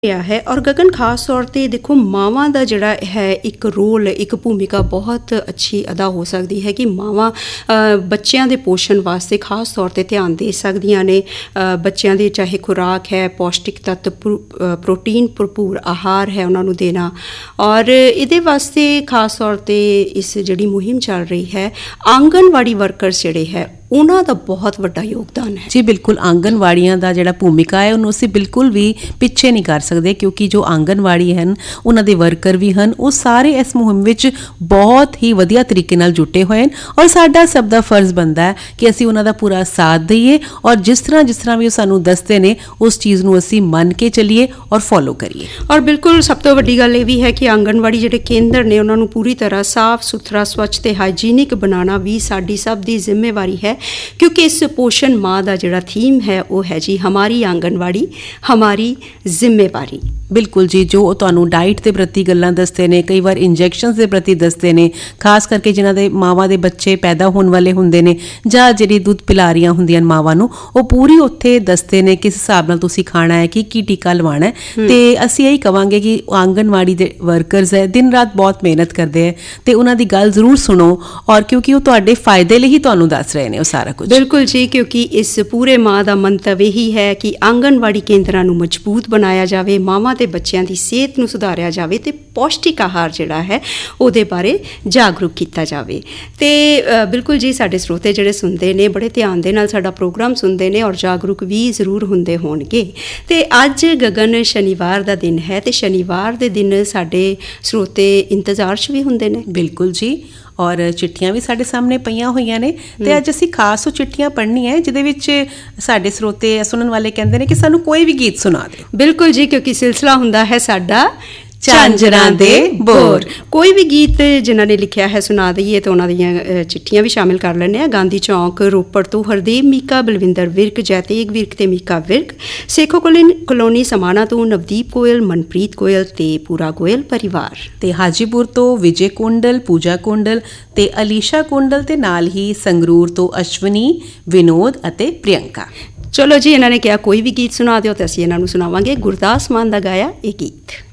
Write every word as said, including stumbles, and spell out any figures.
ਰਿਹਾ ਹੈ। ਔਰ ਗਗਨ ਖਾਸ ਤੌਰ 'ਤੇ ਦੇਖੋ ਮਾਵਾਂ ਦਾ ਜਿਹੜਾ ਹੈ ਇੱਕ ਰੋਲ, ਇੱਕ ਭੂਮਿਕਾ ਬਹੁਤ ਅੱਛੀ ਅਦਾ ਹੋ ਸਕਦੀ ਹੈ ਕਿ ਮਾਵਾਂ ਬੱਚਿਆਂ ਦੇ ਪੋਸ਼ਣ ਵਾਸਤੇ ਖਾਸ ਤੌਰ 'ਤੇ ਧਿਆਨ ਦੇ ਸਕਦੀਆਂ ਨੇ। ਬੱਚਿਆਂ ਦੀ ਚਾਹੇ ਖੁਰਾਕ ਹੈ, ਪੌਸ਼ਟਿਕ ਤੱਤ, ਪ੍ਰੋਟੀਨ ਭਰਪੂਰ ਆਹਾਰ ਹੈ ਉਹਨਾਂ ਨੂੰ ਦੇਣਾ। ਔਰ ਇਹਦੇ ਵਾਸਤੇ ਖਾਸ ਤੌਰ 'ਤੇ ਇਸ ਜਿਹੜੀ ਮੁਹਿੰਮ ਚੱਲ ਰਹੀ ਹੈ, ਆਂਗਣਵਾੜੀ ਵਰਕਰਸ ਜਿਹੜੇ ਹੈ ਉਹਨਾਂ ਦਾ ਬਹੁਤ ਵੱਡਾ ਯੋਗਦਾਨ ਹੈ। ਜੀ ਬਿਲਕੁਲ, ਆਂਗਣਵਾੜੀਆਂ ਦਾ ਜਿਹੜਾ ਭੂਮਿਕਾ ਹੈ ਉਹਨੂੰ ਅਸੀਂ ਬਿਲਕੁਲ ਵੀ ਪਿੱਛੇ ਨਹੀਂ ਕਰ ਸਕਦੇ, ਕਿਉਂਕਿ ਜੋ ਆਂਗਣਵਾੜੀ ਹਨ ਉਹਨਾਂ ਦੇ ਵਰਕਰ ਵੀ ਹਨ, ਉਹ ਸਾਰੇ ਇਸ ਮੁਹਿੰਮ ਵਿੱਚ ਬਹੁਤ ਹੀ ਵਧੀਆ ਤਰੀਕੇ ਨਾਲ ਜੁਟੇ ਹੋਏ ਹਨ। ਔਰ ਸਾਡਾ ਸਭ ਦਾ ਫਰਜ਼ ਬਣਦਾ ਹੈ ਕਿ ਅਸੀਂ ਉਹਨਾਂ ਦਾ ਪੂਰਾ ਸਾਥ ਦਈਏ ਔਰ ਜਿਸ ਤਰ੍ਹਾਂ ਜਿਸ ਤਰ੍ਹਾਂ ਵੀ ਉਹ ਸਾਨੂੰ ਦੱਸਦੇ ਨੇ ਉਸ ਚੀਜ਼ ਨੂੰ ਅਸੀਂ ਮੰਨ ਕੇ ਚੱਲੀਏ ਔਰ ਫੋਲੋ ਕਰੀਏ। ਔਰ ਬਿਲਕੁਲ ਸਭ ਤੋਂ ਵੱਡੀ ਗੱਲ ਇਹ ਵੀ ਹੈ ਕਿ ਆਂਗਣਵਾੜੀ ਜਿਹੜੇ ਕੇਂਦਰ ਨੇ ਉਹਨਾਂ ਨੂੰ ਪੂਰੀ ਤਰ੍ਹਾਂ ਸਾਫ਼ ਸੁਥਰਾ, ਸਵੱਛ ਅਤੇ ਹਾਈਜੀਨਿਕ ਬਣਾਉਣਾ ਵੀ ਸਾਡੀ ਸਭ ਦੀ ਜ਼ਿੰਮੇਵਾਰੀ ਹੈ, ਕਿਉਂਕਿ ਇਸ ਪੋਸ਼ਣ ਮਾਹ ਦਾ ਜਿਹੜਾ ਥੀਮ ਹੈ ਉਹ ਹੈ ਜੀ ਹਮਾਰੀ ਆਂਗਣਵਾੜੀ ਹਮਾਰੀ ਜ਼ਿੰਮੇਵਾਰੀ। ਬਿਲਕੁਲ ਜੀ, ਜੋ ਉਹ ਤੁਹਾਨੂੰ ਡਾਈਟ ਦੇ ਪ੍ਰਤੀ ਗੱਲਾਂ ਦੱਸਦੇ ਨੇ, ਕਈ ਵਾਰ ਇੰਜੈਕਸ਼ਨਸ ਦੇ ਪ੍ਰਤੀ ਦੱਸਦੇ ਨੇ, ਖਾਸ ਕਰਕੇ ਜਿਨ੍ਹਾਂ ਦੇ ਮਾਵਾਂ ਦੇ ਬੱਚੇ ਪੈਦਾ ਹੋਣ ਵਾਲੇ ਹੁੰਦੇ ਨੇ ਜਾਂ ਜਿਹੜੀ ਦੁੱਧ ਪਿਲਾ ਰਹੀਆਂ ਹੁੰਦੀਆਂ ਮਾਵਾਂ ਨੂੰ, ਉਹ ਪੂਰੀ ਉੱਥੇ ਦੱਸਦੇ ਨੇ ਕਿਸ ਹਿਸਾਬ ਨਾਲ ਤੁਸੀਂ ਖਾਣਾ ਹੈ, ਕਿ ਕੀ ਟੀਕਾ ਲਵਾਉਣਾ ਹੈ। ਤੇ ਅਸੀਂ ਇਹੀ ਕਵਾਂਗੇ ਕਿ ਆਂਗਣਵਾੜੀ ਦੇ ਵਰਕਰਸ ਹੈ ਦਿਨ ਰਾਤ ਬਹੁਤ ਮਿਹਨਤ ਕਰਦੇ ਹੈ ਤੇ ਉਹਨਾਂ ਦੀ ਗੱਲ ਜ਼ਰੂਰ ਸੁਣੋ, ਔਰ ਕਿਉਂਕਿ ਉਹ ਤੁਹਾਡੇ ਫਾਇਦੇ ਲਈ ਹੀ ਤੁਹਾਨੂੰ ਦੱਸ ਰਹੇ ਨੇ ਉਹ ਸਾਰਾ ਕੁਝ। ਬਿਲਕੁਲ ਜੀ, ਕਿਉਂਕਿ ਇਸ ਪੂਰੇ ਮਾਹ ਦਾ ਮੰਤਵ ਇਹੀ ਹੈ ਕਿ ਆਂਗਣਵਾੜੀ ਕੇਂਦਰਾਂ ਨੂੰ ਮਜ਼ਬੂਤ ਬਣਾਇਆ ਜਾਵੇ, ਮਾਵਾਂ ਤੇ ਬੱਚਿਆਂ ਦੀ ਸਿਹਤ ਨੂੰ ਸੁਧਾਰਿਆ ਜਾਵੇ ਤੇ ਪੌਸ਼ਟਿਕ ਆਹਾਰ ਜਿਹੜਾ ਹੈ ਉਹਦੇ ਬਾਰੇ ਜਾਗਰੂਕ ਕੀਤਾ ਜਾਵੇ। ਤੇ ਬਿਲਕੁਲ ਜੀ, ਸਾਡੇ ਸਰੋਤੇ ਜਿਹੜੇ ਸੁਣਦੇ ਨੇ ਬੜੇ ਧਿਆਨ ਦੇ ਨਾਲ ਸਾਡਾ ਪ੍ਰੋਗਰਾਮ ਸੁਣਦੇ ਨੇ ਔਰ ਜਾਗਰੂਕ ਵੀ ਜ਼ਰੂਰ ਹੁੰਦੇ ਹੋਣਗੇ। ਤੇ ਅੱਜ ਗਗਨ ਸ਼ਨੀਵਾਰ ਦਾ ਦਿਨ ਹੈ ਤੇ ਸ਼ਨੀਵਾਰ ਦੇ ਦਿਨ ਸਾਡੇ ਸਰੋਤੇ ਇੰਤਜ਼ਾਰ 'ਚ ਵੀ ਹੁੰਦੇ ਨੇ। ਬਿਲਕੁਲ ਜੀ, ਔਰ ਚਿੱਠੀਆਂ ਵੀ ਸਾਡੇ ਸਾਹਮਣੇ ਪਈਆਂ ਹੋਈਆਂ ਨੇ ਤੇ ਅੱਜ ਅਸੀਂ ਖਾਸ ਉਹ ਚਿੱਠੀਆਂ ਪੜ੍ਹਨੀਆਂ ਜਿਹਦੇ ਵਿੱਚ ਸਾਡੇ ਸਰੋਤੇ ਸੁਣਨ ਵਾਲੇ ਕਹਿੰਦੇ ਨੇ ਕਿ ਸਾਨੂੰ ਕੋਈ ਵੀ ਗੀਤ ਸੁਣਾ ਦਿਓ। ਬਿਲਕੁਲ ਜੀ, ਕਿਉਂਕਿ ਸਿਲਸਿਲਾ ਹੁੰਦਾ ਹੈ ਸਾਡਾ ਝਾਂਜਰਾਂ ਦੇ ਬੋਰ। ਕੋਈ ਵੀ ਗੀਤ ਜਿਨ੍ਹਾਂ ਨੇ ਲਿਖਿਆ ਹੈ ਸੁਣਾ ਦਈਏ ਤੇ ਉਹਨਾਂ ਦੀਆਂ ਚਿੱਠੀਆਂ ਵੀ ਸ਼ਾਮਿਲ ਕਰ ਲੈਂਦੇ ਹਾਂ। ਗਾਂਧੀ ਚੌਂਕ ਰੋਪੜ ਤੋਂ ਹਰਦੇਵ ਮੀਕਾ, ਬਲਵਿੰਦਰ ਵਿਰਕ, ਜੈਤੇਗ ਵਿਰਕ ਤੇ ਮੀਕਾ ਵਿਰਕ। ਸੇਖੋ ਕਲੋਨੀ ਸਮਾਣਾ ਤੋਂ ਨਵਦੀਪ ਗੋਇਲ, ਮਨਪ੍ਰੀਤ ਗੋਇਲ ਤੇ ਪੂਰਾ ਗੋਇਲ ਪਰਿਵਾਰ। ਤੇ ਹਾਜੀਪੁਰ ਤੋਂ ਵਿਜੇ ਕੁੰਡਲ, ਪੂਜਾ ਕੁੰਡਲ ਤੇ ਅਲੀਸ਼ਾ ਕੁੰਡਲ ਤੇ ਨਾਲ ਹੀ ਸੰਗਰੂਰ ਤੋਂ ਅਸ਼ਵਨੀ, ਵਿਨੋਦ ਅਤੇ ਪ੍ਰਿਯੰਕਾ। ਚਲੋ ਜੀ, ਇਹਨਾਂ ਨੇ ਕਿਹਾ ਕੋਈ ਵੀ ਗੀਤ ਸੁਣਾ ਦਿਓ ਤੇ ਅਸੀਂ ਇਹਨਾਂ ਨੂੰ ਸੁਣਾਵਾਂਗੇ ਗੁਰਦਾਸ ਮਾਨ ਦਾ ਗਾਇਆ ਇਹ ਗੀਤ।